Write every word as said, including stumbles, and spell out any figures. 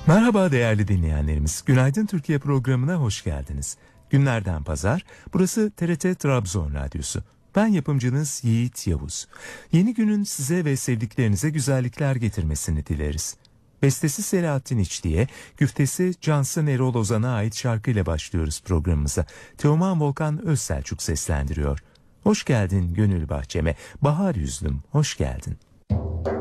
Merhaba değerli dinleyenlerimiz. Günaydın Türkiye programına hoş geldiniz. Günlerden pazar, burası T R T Trabzon Radyosu. Ben yapımcınız Yiğit Yavuz. Yeni günün size ve sevdiklerinize güzellikler getirmesini dileriz. Bestesi Selahattin İçti'ye, güftesi Cansın Erol Ozan'a ait şarkıyla başlıyoruz programımıza. Teoman Volkan Özselçuk seslendiriyor. Hoş geldin gönül bahçeme, bahar yüzlüm, hoş geldin.